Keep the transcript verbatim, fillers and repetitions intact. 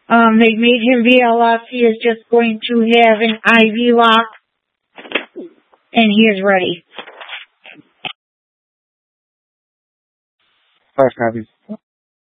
Um, they made him V L S. He is just going to have an I V lock, and he is ready. Five copies.